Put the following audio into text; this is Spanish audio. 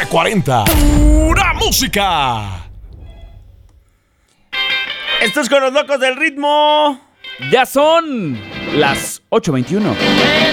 40. ¡Pura música! Estos con los locos del ritmo. Ya son las 8:21.